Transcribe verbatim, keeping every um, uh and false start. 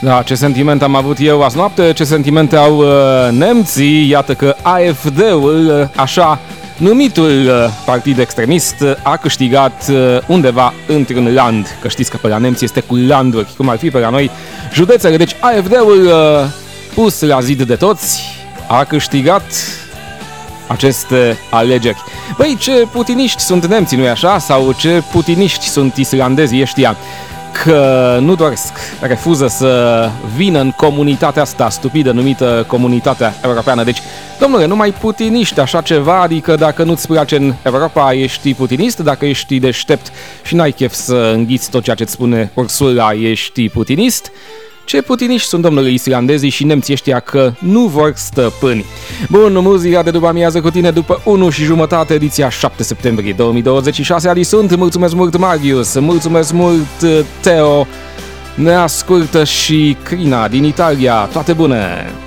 Da, ce sentiment am avut eu azi noapte, ce sentimente au uh, nemții, iată că A F D-ul, uh, așa numitul uh, partid extremist, uh, a câștigat uh, undeva într-un land, că știți că pe la nemți este cu landuri, cum ar fi pe la noi județele, deci A F D-ul uh, pus la zid de toți a câștigat aceste alegeri. Băi, ce putiniști sunt nemții, nu-i așa? Sau ce putiniști sunt islandezii ăștia? Că nu doresc, refuză să vină în comunitatea asta stupidă numită Comunitatea Europeană. Deci, domnule, numai putiniști, așa ceva, adică dacă nu-ți place în Europa, ești putinist, dacă ești deștept și n-ai chef să înghiți tot ceea ce-ți spune Ursula, ești putinist. Ce putiniști sunt, domnule, islandezii și nemții ăștia că nu vor stăpâni. Bun, muzica de după amiază cu tine după unu și jumătate, ediția șapte septembrie două mii douăzeci și șase. Ali sunt, mulțumesc mult Marius, mulțumesc mult Teo, ne ascultă și Crina din Italia, toate bune!